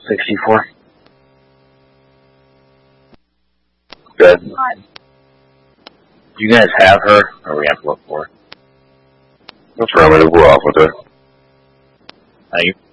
64. Good. Do you guys have her, or we have to look for her? Affirmative, we're off with her. Thank you.